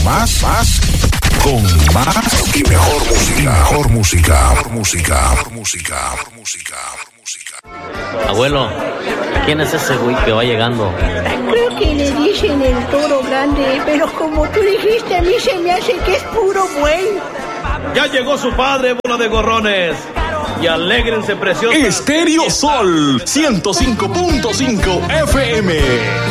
Más, con más y mejor música. Abuelo, ¿quién es ese güey que va llegando? Creo que le dicen el toro grande, pero como tú dijiste, a mí se me hace que es puro buey. Ya llegó su padre, bola de gorrones. Y alégrense, preciosos. Estéreo Sol 105.5 FM.